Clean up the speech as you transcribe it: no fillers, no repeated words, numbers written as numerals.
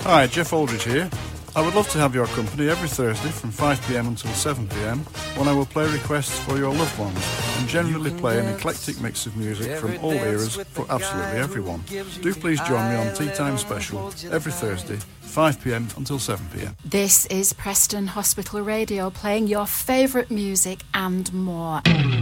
Hi, Jeff Aldridge here. I would love to have your company every Thursday from 5pm until 7pm when I will play requests for your loved ones and generally play an eclectic mix of music from all eras for absolutely everyone. Do please join me on Tea Time Special every Thursday, 5pm until 7pm. This is Preston Hospital Radio, playing your favourite music and more.